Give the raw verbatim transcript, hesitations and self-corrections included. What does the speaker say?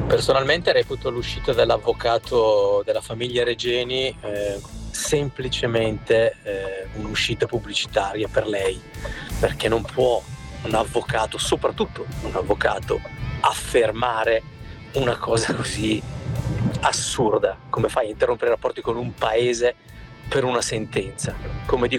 Personalmente reputo l'uscita dell'avvocato della famiglia Regeni eh, semplicemente eh, un'uscita pubblicitaria per lei, perché non può un avvocato, soprattutto un avvocato, affermare una cosa così assurda. Come fai a interrompere i rapporti con un paese per una sentenza? Come dico